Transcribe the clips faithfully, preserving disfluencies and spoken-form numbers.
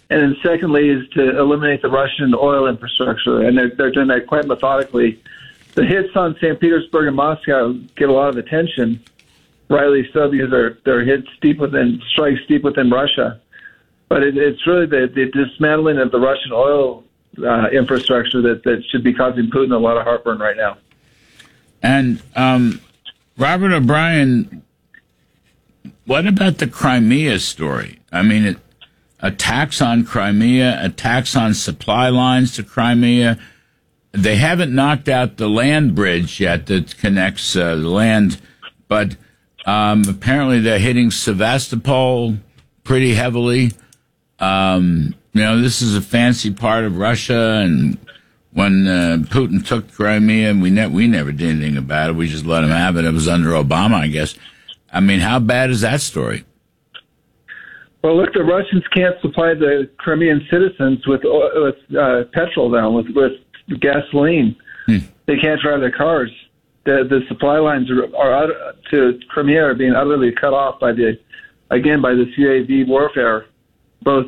And then secondly is to eliminate the Russian oil infrastructure. And they're, they're doing that quite methodically. The hits on Saint Petersburg and Moscow get a lot of attention, rightly so, because they're, they're hits deep within, strikes deep within Russia. But it, it's really the, the dismantling of the Russian oil uh, infrastructure that, that should be causing Putin a lot of heartburn right now. And um, Robert O'Brien, what about the Crimea story? I mean, it, attacks on Crimea, attacks on supply lines to Crimea. They haven't knocked out the land bridge yet that connects uh, the land, but um, apparently they're hitting Sevastopol pretty heavily. Um, you know, this is a fancy part of Russia, and when uh, Putin took Crimea, we, ne- we never did anything about it. We just let him have it. It was under Obama, I guess. I mean, how bad is that story? Well, look, the Russians can't supply the Crimean citizens with with uh, petrol now, with, with gasoline. Hmm. They can't drive their cars. The the supply lines are, are out, to Crimea are being utterly cut off by the, again, by this U A V warfare, both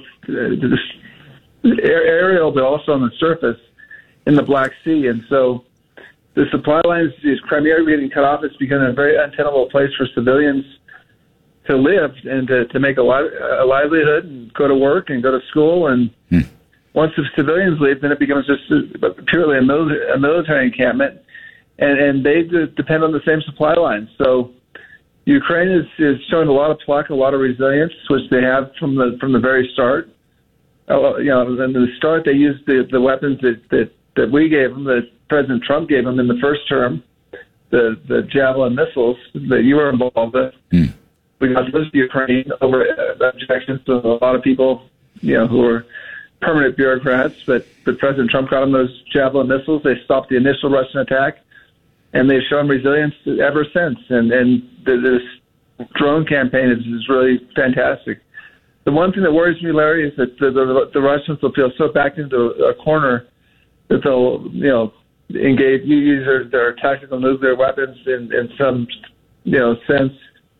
uh, aerial but also on the surface in the Black Sea. And so the supply lines, these Crimea are getting cut off. It's becoming a very untenable place for civilians to live and to, to make a, li- a livelihood and go to work and go to school. And hmm. once the civilians leave, then it becomes just a, purely a, mil- a military encampment, and, and they d- depend on the same supply lines. So Ukraine is, is showing a lot of pluck, a lot of resilience, which they have from the from the very start. Uh, you know, in the start, they used the, the weapons that, that, that we gave them, that President Trump gave them in the first term, the, the Javelin missiles that you were involved with. Hmm. We got those to Ukraine over objections to a lot of people, you know, who are permanent bureaucrats. But, but President Trump got them those Javelin missiles. They stopped the initial Russian attack, and they've shown resilience ever since. And, and this drone campaign is, is really fantastic. The one thing that worries me, Larry, is that the, the, the Russians will feel so backed into a corner that they'll, you know, engage, use their, their tactical nuclear weapons in, in some, you know, sense,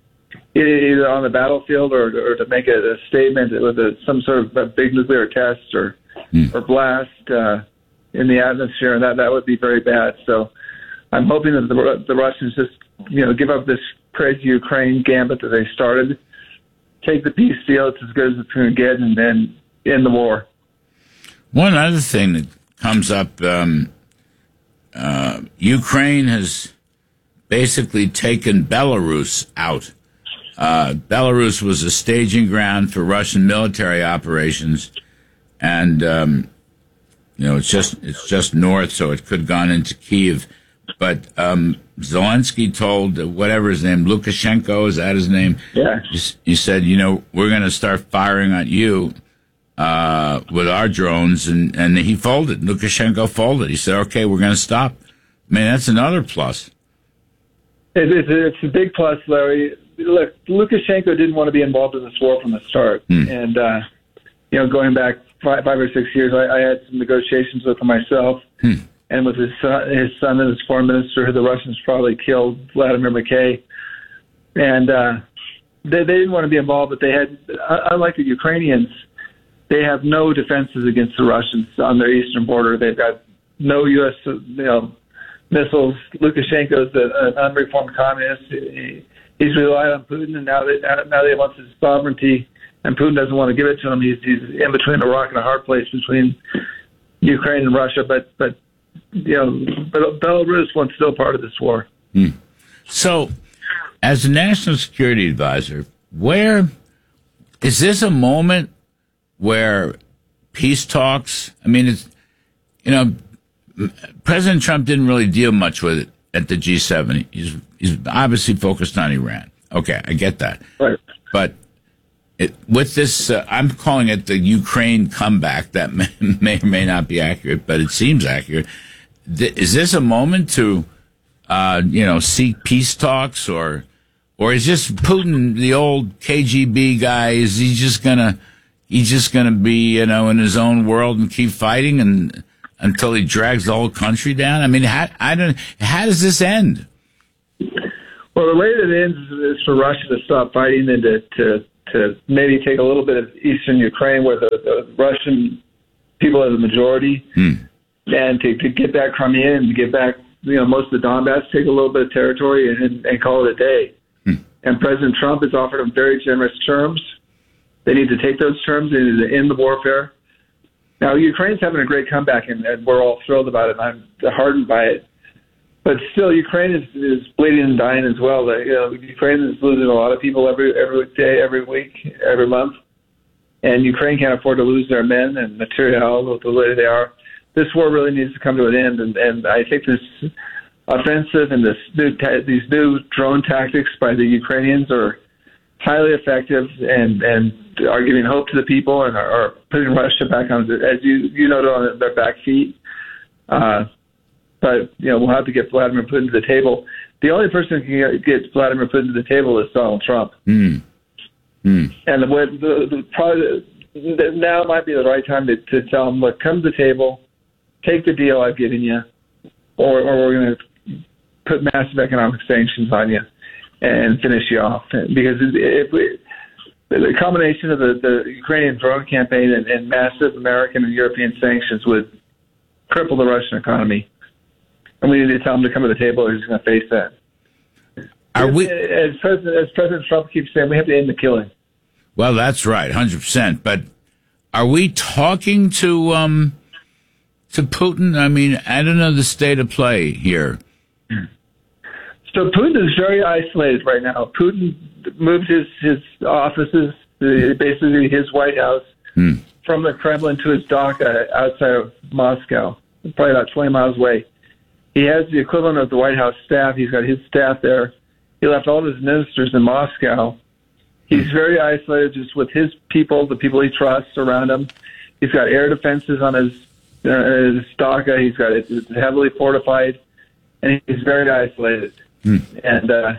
either on the battlefield or, or to make a, a statement with a, some sort of a big nuclear test or mm. or blast uh, in the atmosphere, and that that would be very bad. So I'm hoping that the, the Russians just, you know, give up this crazy Ukraine gambit that they started, take the peace deal, it's as good as it's going to get, and then end the war. One other thing that comes up, um, uh, Ukraine has basically taken Belarus out. Uh, Belarus was a staging ground for Russian military operations, and um, you know it's just it's just north, so it could have gone into Kyiv. But um, Zelensky told uh, whatever his name, Lukashenko, is that his name? Yeah. He, he said, you know, we're going to start firing at you uh, with our drones, and and he folded. Lukashenko folded. He said, okay, we're going to stop. I mean, that's another plus. It, it, it's a big plus, Larry. Look, Lukashenko didn't want to be involved in this war from the start. Hmm. And, uh, you know, going back five, five or six years, I, I had some negotiations with him myself hmm. and with his son, his son and his foreign minister, who the Russians probably killed, Vladimir McKay. And uh, they, they didn't want to be involved, but they had, unlike the Ukrainians, they have no defenses against the Russians on their eastern border. They've got no U S, you know, missiles. Lukashenko's an unreformed communist. He, He's relied on Putin, and now that now that he wants his sovereignty, and Putin doesn't want to give it to him. He's, he's in between a rock and a hard place between Ukraine and Russia. But but you know, but Belarus was still part of this war. Hmm. So, as a national security advisor, where is this a moment where peace talks? I mean, it's you know, President Trump didn't really deal much with it at the G seven. He's he's obviously focused on Iran. Okay, I get that. Right. But it, with this, uh, I'm calling it the Ukraine comeback. That may, may or may not be accurate, but it seems accurate. Th- is this a moment to, uh, you know, seek peace talks, or, or is just Putin, the old K G B guy, is he just gonna, he's just gonna be, you know, in his own world and keep fighting and until he drags the whole country down? I mean, how, I don't. How does this end? Well, the way that it ends is for Russia to stop fighting and to to, to maybe take a little bit of eastern Ukraine where the, the Russian people are the majority, hmm. and to, to get back Crimea and to get back, you know, most of the Donbass, take a little bit of territory and, and call it a day. Hmm. And President Trump has offered them very generous terms. They need to take those terms. They need to end the warfare. Now, Ukraine's having a great comeback, and, and we're all thrilled about it, and I'm heartened by it. But still, Ukraine is, is bleeding and dying as well. You know, Ukraine is losing a lot of people every every day, every week, every month. And Ukraine can't afford to lose their men and material the way they are. This war really needs to come to an end, and, and I think this offensive and this new ta- these new drone tactics by the Ukrainians are highly effective and, and are giving hope to the people and are, are putting Russia back on, as you you noted, on their back feet. Uh, but you know we'll have to get Vladimir Putin to the table. The only person who can get Vladimir Putin to the table is Donald Trump. Mm. Mm. And the, the, the, probably, now might be the right time to, to tell him, look, come to the table, take the deal I've given you, or, or we're going to put massive economic sanctions on you and finish you off. Because if we, the combination of the, the Ukrainian drone campaign and, and massive American and European sanctions would cripple the Russian economy. And we need to tell him to come to the table or he's going to face that. Are we, as, President, as President Trump keeps saying, we have to end the killing. Well, that's right, one hundred percent. But are we talking to um, to Putin? I mean, I don't know the state of play here. So Putin is very isolated right now. Putin moved his, his offices, basically his White House, hmm. from the Kremlin to his Daka outside of Moscow, probably about twenty miles away. He has the equivalent of the White House staff. He's got his staff there. He left all of his ministers in Moscow. He's very isolated just with his people, the people he trusts around him. He's got air defenses on his, uh, his Daka. He's got it it's heavily fortified, and he's very isolated. Hmm. And uh,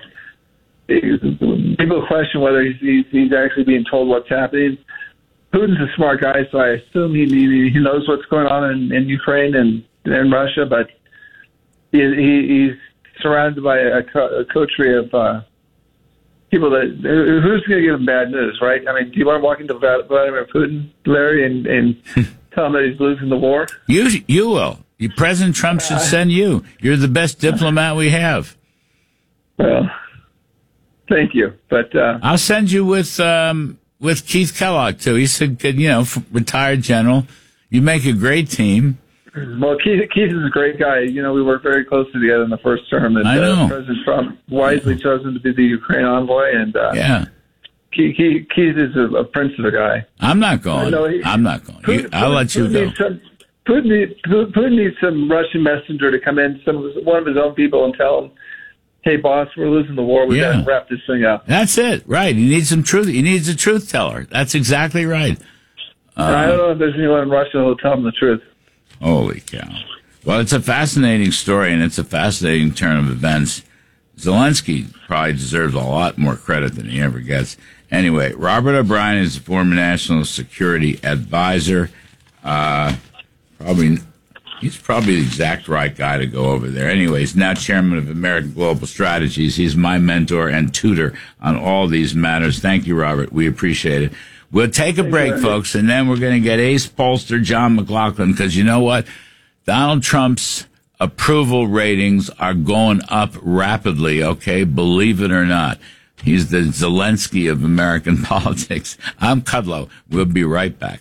people question whether he's, he's, he's actually being told what's happening. Putin's a smart guy, so I assume he he knows what's going on in, in Ukraine and in Russia, but he, he, he's surrounded by a, co- a coterie of uh, people that who's going to give him bad news, right? I mean, do you want to walk into Vladimir Putin, Larry, and, and tell him that he's losing the war? You you will. You, President Trump should send you. You're the best diplomat we have. Well, thank you, but uh, I'll send you with um, with Keith Kellogg too. He's a good, you know, retired general. You make a great team. Well, Keith, Keith is a great guy. You know, we worked very closely together in the first term, and I know. Uh, President Trump wisely yeah. chosen to be the Ukraine envoy. And uh, yeah, Keith, Keith, Keith is a, a prince of a guy. I'm not going. He, I'm not going. Putin, you, I'll Putin, let you Putin go. Needs some, Putin, needs, Putin needs some Russian messenger to come in, some of his, one of his own people, and tell him, "Hey, boss, we're losing the war. We yeah. got to wrap this thing up." That's it, right? He needs some truth. He needs a truth teller. That's exactly right. Uh, I don't know if there's anyone in Russia who'll tell him the truth. Holy cow. Well, it's a fascinating story, and it's a fascinating turn of events. Zelensky probably deserves a lot more credit than he ever gets. Anyway, Robert O'Brien is a former national security advisor. Uh, probably, he's probably the exact right guy to go over there. Anyway, he's now chairman of American Global Strategies. He's my mentor and tutor on all these matters. Thank you, Robert. We appreciate it. We'll take a break, folks, and then we're going to get ace pollster John McLaughlin, because you know what? Donald Trump's approval ratings are going up rapidly, okay? Believe it or not. He's the Zelensky of American politics. I'm Kudlow. We'll be right back.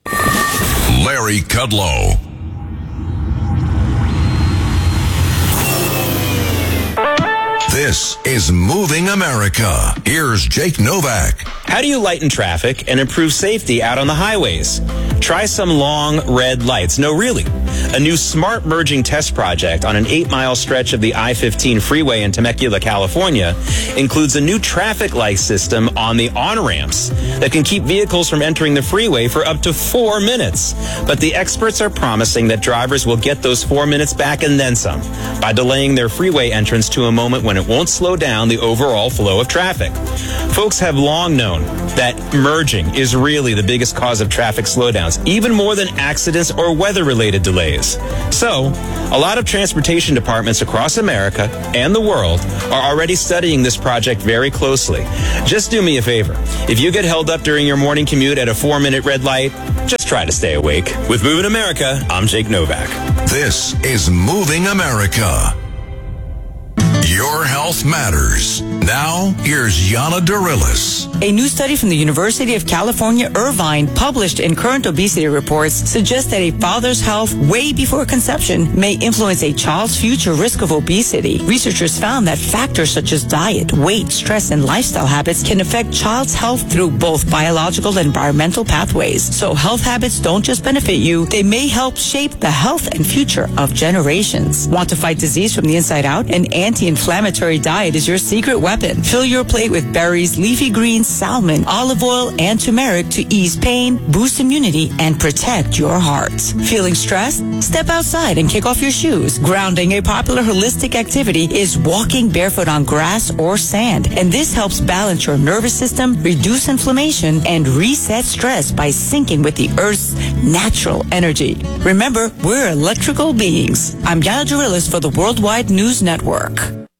Larry Kudlow. This is Moving America. Here's Jake Novak. How do you lighten traffic and improve safety out on the highways? Try some long red lights. No, really. A new smart merging test project on an eight-mile stretch of the I fifteen freeway in Temecula, California, includes a new traffic light system on the on-ramps that can keep vehicles from entering the freeway for up to four minutes. But the experts are promising that drivers will get those four minutes back and then some by delaying their freeway entrance to a moment when it won't slow down the overall flow of traffic. Folks have long known that merging is really the biggest cause of traffic slowdowns, even more than accidents or weather-related delays. delays. So, a lot of transportation departments across America and the world are already studying this project very closely. Just do me a favor. If you get held up during your morning commute at a four-minute red light, just try to stay awake. With Moving America, I'm Jake Novak. This is Moving America. Your health matters. Now, here's Yana Darilis. A new study from the University of California, Irvine, published in Current Obesity Reports, suggests that a father's health way before conception may influence a child's future risk of obesity. Researchers found that factors such as diet, weight, stress, and lifestyle habits can affect child's health through both biological and environmental pathways. So health habits don't just benefit you, they may help shape the health and future of generations. Want to fight disease from the inside out? An anti-inflammatory diet is your secret weapon. Fill your plate with berries, leafy greens, salmon, olive oil, and turmeric to ease pain, boost immunity, and protect your heart. Feeling stressed? Step outside and kick off your shoes. Grounding, a popular holistic activity, is walking barefoot on grass or sand, and this helps balance your nervous system, reduce inflammation, and reset stress by syncing with the Earth's natural energy. Remember, we're electrical beings. I'm Yana Darilis for the Worldwide News Network.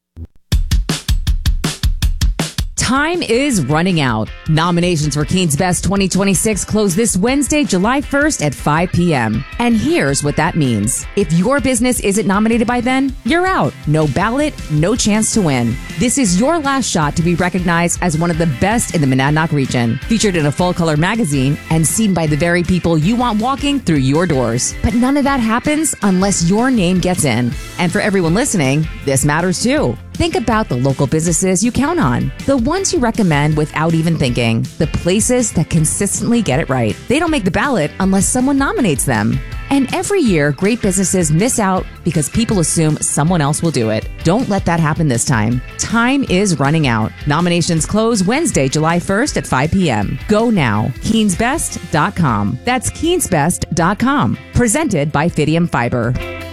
Time is running out. Nominations for Keen's Best twenty twenty-six close this Wednesday, July first at five p.m. And here's what that means. If your business isn't nominated by then, you're out. No ballot, no chance to win. This is your last shot to be recognized as one of the best in the Monadnock region. Featured in a full-color magazine and seen by the very people you want walking through your doors. But none of that happens unless your name gets in. And for everyone listening, this matters too. Think about the local businesses you count on, the ones you recommend without even thinking, the places that consistently get it right. They don't make the ballot unless someone nominates them. And every year, great businesses miss out because people assume someone else will do it. Don't let that happen this time. Time is running out. Nominations close Wednesday, July first at five p.m. Go now. Keens Best dot com. That's Keens Best dot com. Presented by Fidium Fiber.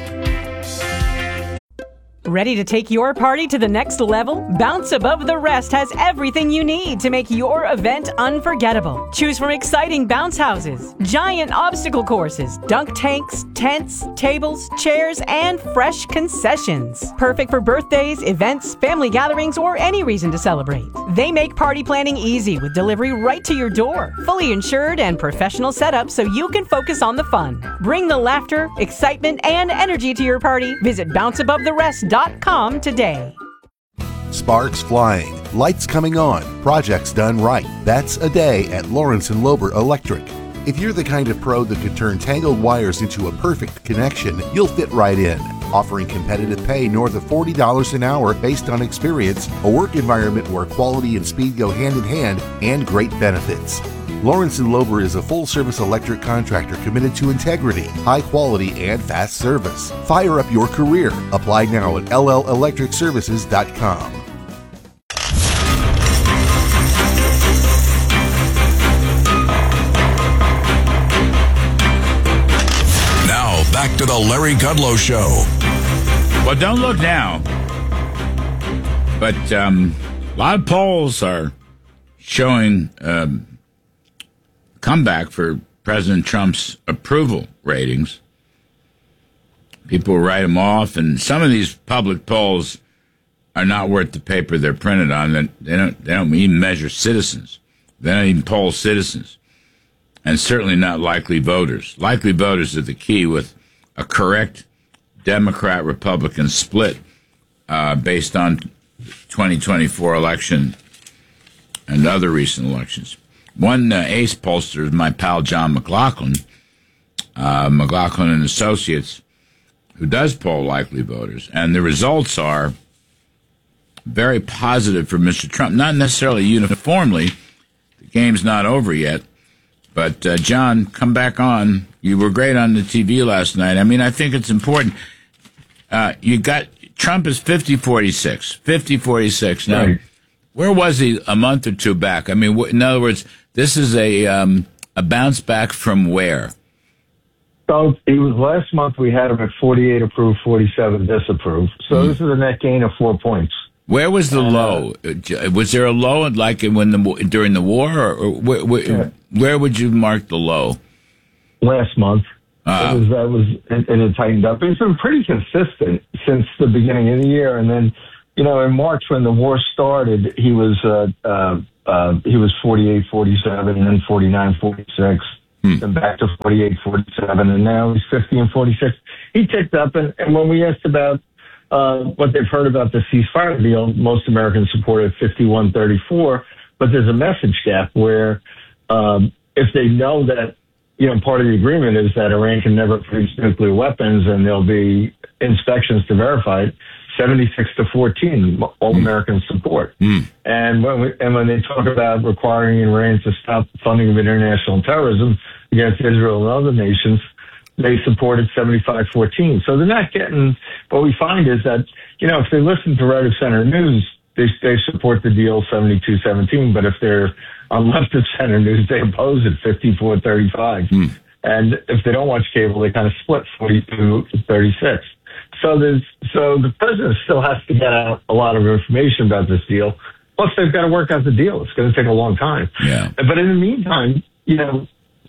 Ready to take your party to the next level? Bounce Above the Rest has everything you need to make your event unforgettable. Choose from exciting bounce houses, giant obstacle courses, dunk tanks, tents, tables, chairs, and fresh concessions. Perfect for birthdays, events, family gatherings, or any reason to celebrate. They make party planning easy with delivery right to your door. Fully insured and professional setup so you can focus on the fun. Bring the laughter, excitement, and energy to your party. Visit bounce above the rest dot com today. Sparks flying, lights coming on, projects done right. That's a day at Lawrence and Lober Electric. If you're the kind of pro that can turn tangled wires into a perfect connection, you'll fit right in. Offering competitive pay north of forty dollars an hour based on experience, a work environment where quality and speed go hand in hand, and great benefits. Lawrence and Lober is a full-service electric contractor committed to integrity, high quality, and fast service. Fire up your career. Apply now at L L electric services dot com. Now, back to the Larry Kudlow Show. Well, don't look now. But um, a lot of polls are showing... Um, comeback for President Trump's approval ratings. People write them off, and some of these public polls are not worth the paper they're printed on. They don't, they don't even measure citizens. They don't even poll citizens, and certainly not likely voters. Likely voters are the key with a correct Democrat-Republican split uh, based on twenty twenty-four election and other recent elections. One uh, ace pollster is my pal John McLaughlin, uh, McLaughlin and Associates, who does poll likely voters. And the results are very positive for Mister Trump. Not necessarily uniformly. The game's not over yet. But, uh, John, come back on. You were great on the T V last night. I mean, I think it's important. Uh, you got Trump is fifty forty-six. fifty forty-six. Now, right. Where was he a month or two back? I mean, in other words, this is a um, a bounce back from where? So it was last month we had him at forty-eight approved, forty-seven disapproved. So mm. this is a net gain of four points. Where was the uh, low? Was there a low like when the during the war, or, or where, where, yeah. where would you mark the low? Last month. Uh, it was, that was, it, it had tightened up. It's been pretty consistent since the beginning of the year. And then, you know, in March when the war started, he was, uh, uh, uh, he was forty-eight, forty-seven, and then forty-nine, forty-six, hmm. and back to forty-eight, forty-seven, and now he's fifty and forty-six. He ticked up, and, and when we asked about uh, what they've heard about the ceasefire deal, most Americans supported fifty-one thirty-four, but there's a message gap where um, if they know that, you know, part of the agreement is that Iran can never produce nuclear weapons and there'll be inspections to verify it, seventy-six to fourteen, all mm. Americans support. Mm. And when we, and when they talk about requiring Iran to stop funding of international terrorism against Israel and other nations, they supported seventy-five fourteen. So they're not getting, what we find is that, you know, if they listen to right of center news, they, they support the deal seventy-two seventeen, but if they're on left of center news, they oppose it fifty-four thirty-five. Mm. And if they don't watch cable, they kind of split forty-two thirty-six. So there's, so the president still has to get out a lot of information about this deal. Plus, they've got to work out the deal. It's going to take a long time. Yeah. But in the meantime, you know,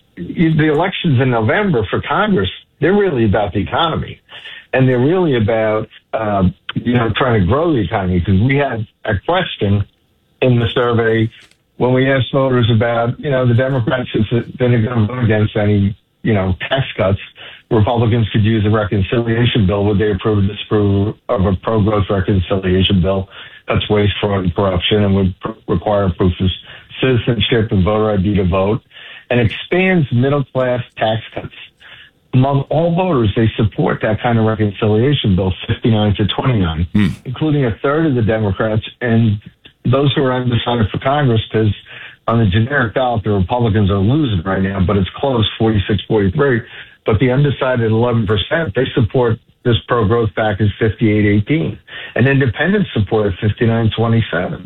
the elections in November for Congress, they're really about the economy. And they're really about, uh, you know, trying to grow the economy. Because we had a question in the survey when we asked voters about, you know, the Democrats, if they're going to vote against any, you know, tax cuts, Republicans could use a reconciliation bill. Would they approve or disapprove of a pro-growth reconciliation bill that's waste, fraud, and corruption and would pr- require proof of citizenship and voter I D to vote and expands middle-class tax cuts? Among all voters, they support that kind of reconciliation bill, fifty-nine to twenty-nine, hmm. including a third of the Democrats and those who are undecided for Congress, because on the generic ballot, the Republicans are losing right now, but it's close, forty-six forty-three. But the undecided eleven percent, they support this pro-growth package fifty-eight eighteen. And independents support it fifty-nine twenty-seven.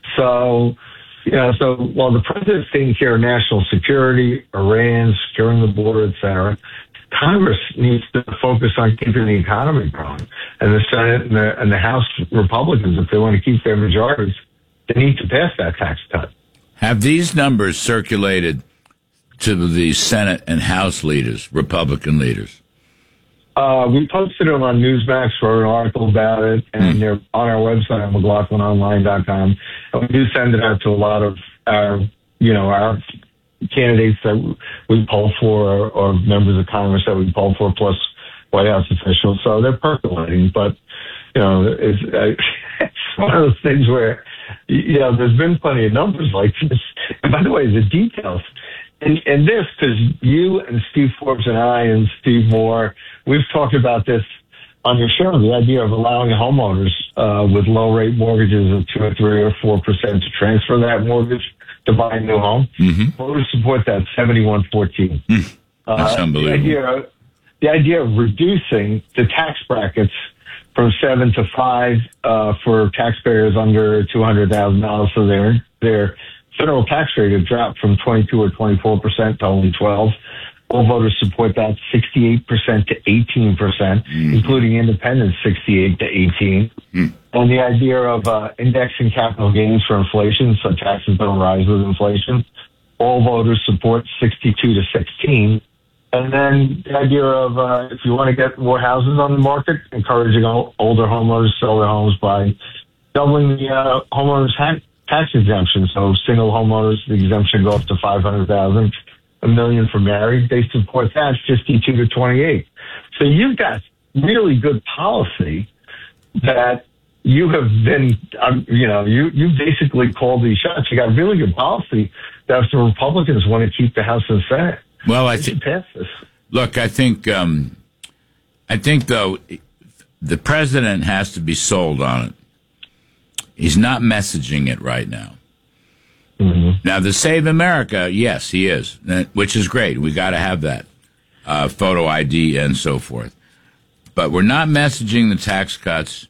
So, you know, so while the president's taking care of national security, Iran, securing the border, et cetera, Congress needs to focus on keeping the economy growing. And the Senate and the, and the House Republicans, if they want to keep their majorities, they need to pass that tax cut. Have these numbers circulated to the Senate and House leaders, Republican leaders? Uh, we posted them on Newsmax for an article about it, and mm. they're on our website at McLaughlin Online dot com. And we do send it out to a lot of our, you know, our candidates that we poll for, or, or members of Congress that we poll for, plus White House officials. So they're percolating, but, you know, it's, uh, it's one of those things where, you know, there's been plenty of numbers like this. And by the way, the details, and, and this, because you and Steve Forbes and I and Steve Moore, we've talked about this on your show, the idea of allowing homeowners uh, with low-rate mortgages of two or three or four percent to transfer that mortgage to buy a new home. Mm-hmm. Voters support that seventy-one fourteen. Mm. That's uh, unbelievable. The idea, the idea of reducing the tax brackets from seven to five uh, for taxpayers under two hundred thousand dollars, so their their federal tax rate had dropped from twenty-two or twenty-four percent to only twelve. All voters support that, sixty-eight percent to eighteen percent, mm. including independents, sixty-eight to eighteen. Mm. And the idea of uh, indexing capital gains for inflation, so taxes don't rise with inflation. All voters support sixty-two to sixteen. And then the idea of uh, if you want to get more houses on the market, encouraging older homeowners to sell their homes by doubling the uh, homeowners tax, tax exemption. So single homeowners, the exemption go up to five hundred thousand dollars. A million for married, they support that, fifty-two to twenty-eight. So you've got really good policy that you have been, um, you know, you, you basically called these shots. You got really good policy that if the Republicans want to keep the House and Senate, well, I they should pass this. Look, I think, um, I think though, the president has to be sold on it. He's not messaging it right now. Mm-hmm. Now, the Save America, yes, he is, which is great. We got to have that uh, photo I D and so forth. But we're not messaging the tax cuts,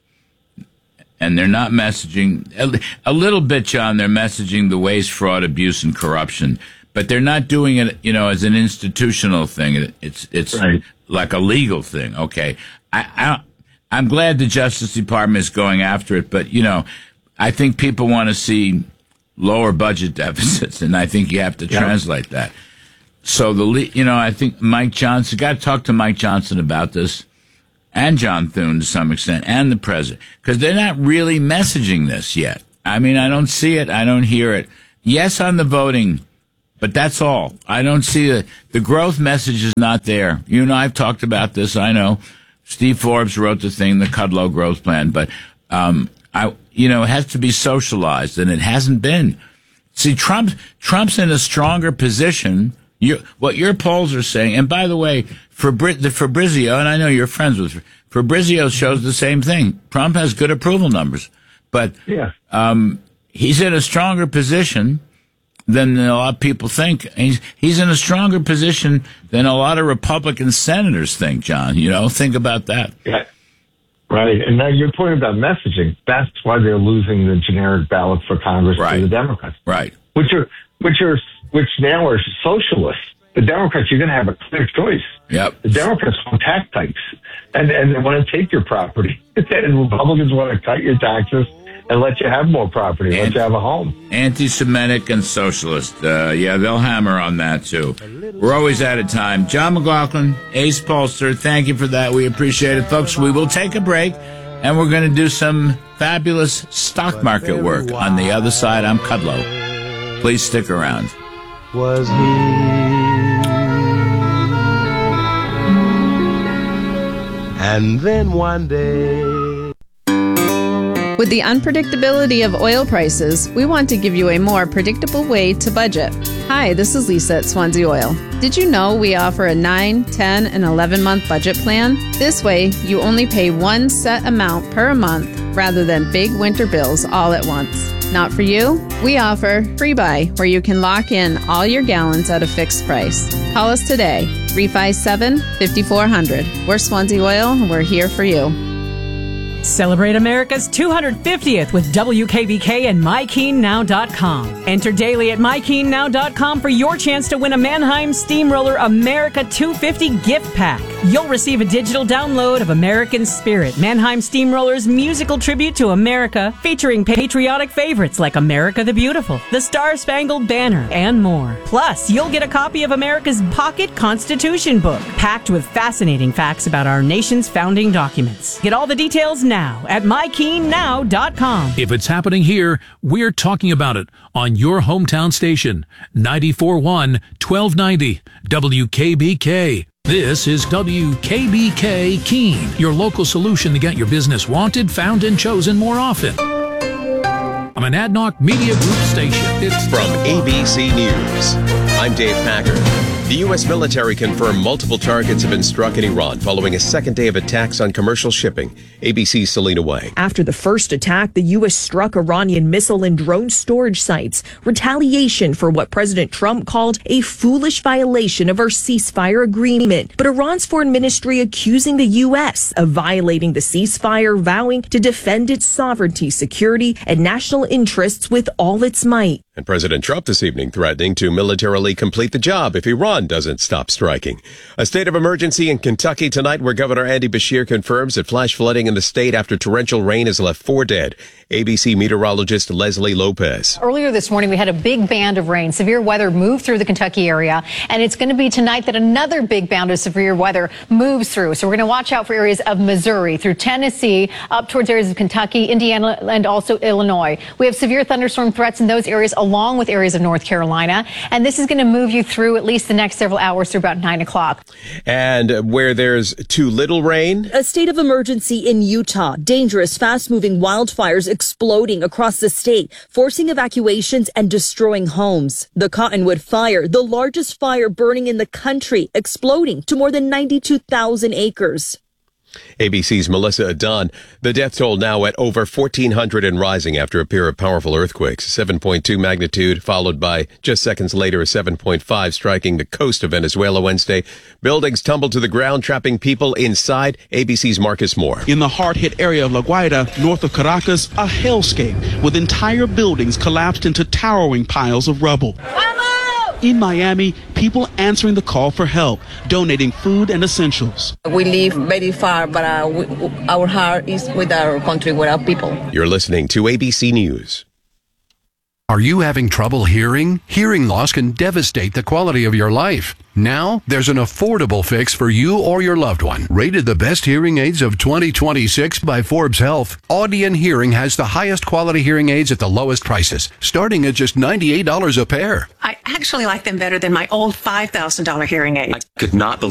and they're not messaging a, a little bit, John. They're messaging the waste, fraud, abuse, and corruption, but they're not doing it, you know, as an institutional thing. It, it's it's right. like a legal thing. Okay, I, I I'm glad the Justice Department is going after it, but you know, I think people want to see lower budget deficits, and I think you have to yeah. translate that. so the le- you know I think Mike Johnson got to talk to Mike Johnson about this, and John Thune to some extent, and the president, because they're not really messaging this yet. I mean, I don't see it, I don't hear it. Yes, on the voting, but that's all. I don't see it. The growth message is not there. You and I have talked about this. I know Steve Forbes wrote the thing, the Kudlow growth plan, but um, I, you know, it has to be socialized, and it hasn't been. See, Trump, Trump's in a stronger position. You, what your polls are saying, and by the way, for Brit, the Fabrizio, and I know you're friends with Fabrizio, shows the same thing. Trump has good approval numbers, but yeah. um, he's in a stronger position than a lot of people think. He's he's in a stronger position than a lot of Republican senators think, John. You know, think about that. Yeah. Right. And now your point about messaging, that's why they're losing the generic ballot for Congress right. to the Democrats. Right. Which are which are which now are socialists. The Democrats, you're going to have a clear choice. Yep. The Democrats want tax hikes, and and they want to take your property. And Republicans want to cut your taxes and let you have more property, Ant- let you have a home. Anti-Semitic and socialist. Uh, yeah, they'll hammer on that, too. We're always out of time. John McLaughlin, Ace Pollster, thank you for that. We appreciate it. Folks, we will take a break, and we're going to do some fabulous stock market work. On the other side, I'm Kudlow. Please stick around. Was he? And then one day... With the unpredictability of oil prices, we want to give you a more predictable way to budget. Hi, this is Lisa at Swansea Oil. Did you know we offer a nine, ten, and eleven-month budget plan? This way, you only pay one set amount per month rather than big winter bills all at once. Not for you? We offer Free Buy, where you can lock in all your gallons at a fixed price. Call us today, three five seven, five four zero zero. We're Swansea Oil, and we're here for you. Celebrate America's two hundred fiftieth with W K B K and my keen now dot com. Enter daily at my keen now dot com for your chance to win a Mannheim Steamroller America two fifty gift pack. You'll receive a digital download of American Spirit, Mannheim Steamroller's musical tribute to America, featuring patriotic favorites like America the Beautiful, the Star-Spangled Banner, and more. Plus, you'll get a copy of America's Pocket Constitution book, packed with fascinating facts about our nation's founding documents. Get all the details now. Now at my keen now dot com. If it's happening here, we're talking about it on your hometown station, ninety-four point one, twelve ninety W K B K. This is W K B K Keene, your local solution to get your business wanted, found, and chosen more often. I'm an Adnoc Media Group station. It's from A B C News. I'm Dave Packer. The U S military confirmed multiple targets have been struck in Iran following a second day of attacks on commercial shipping. A B C's Selena Wang. After the first attack, the U S struck Iranian missile and drone storage sites. Retaliation for what President Trump called a foolish violation of our ceasefire agreement. But Iran's foreign ministry accusing the U S of violating the ceasefire, vowing to defend its sovereignty, security, and national interests with all its might. And President Trump this evening threatening to militarily complete the job if Iran doesn't stop striking. A state of emergency in Kentucky tonight where Governor Andy Beshear confirms that flash flooding in the state after torrential rain has left four dead. A B C meteorologist Leslie Lopez. Earlier this morning, we had a big band of rain. Severe weather moved through the Kentucky area, and it's going to be tonight that another big band of severe weather moves through. So we're going to watch out for areas of Missouri, through Tennessee, up towards areas of Kentucky, Indiana, and also Illinois. We have severe thunderstorm threats in those areas, along with areas of North Carolina. And this is going to move you through at least the next several hours through about nine o'clock. And where there's too little rain? A state of emergency in Utah. Dangerous, fast-moving wildfires exploding across the state, forcing evacuations and destroying homes. The Cottonwood Fire, the largest fire burning in the country, exploding to more than ninety-two thousand acres. A B C's Melissa Adon. The death toll now at over fourteen hundred and rising after a pair of powerful earthquakes. seven point two magnitude, followed by just seconds later a seven point five striking the coast of Venezuela Wednesday. Buildings tumbled to the ground, trapping people inside. A B C's Marcus Moore. In the hard-hit area of La Guaira, north of Caracas, a hellscape with entire buildings collapsed into towering piles of rubble. In Miami, people answering the call for help, donating food and essentials. We live very far, but uh, we, our heart is with our country, with our people. You're listening to A B C News. Are you having trouble hearing? Hearing loss can devastate the quality of your life. Now, there's an affordable fix for you or your loved one. Rated the best hearing aids of twenty twenty-six by Forbes Health, Audion Hearing has the highest quality hearing aids at the lowest prices, starting at just ninety-eight dollars a pair. I actually like them better than my old five thousand dollars hearing aid. I could not believe